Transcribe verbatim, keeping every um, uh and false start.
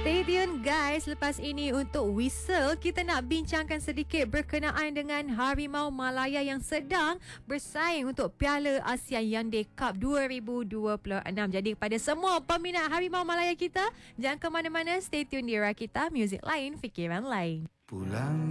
Stay tune guys, lepas ini untuk Whistle kita nak bincangkan sedikit berkenaan dengan Harimau Malaya yang sedang bersaing untuk Piala Asia Hyundai Cup dua ribu dua puluh enam. Jadi kepada semua peminat Harimau Malaya kita, jangan ke mana-mana, stay tune di Rakita, muzik lain, fikiran lain. Pulang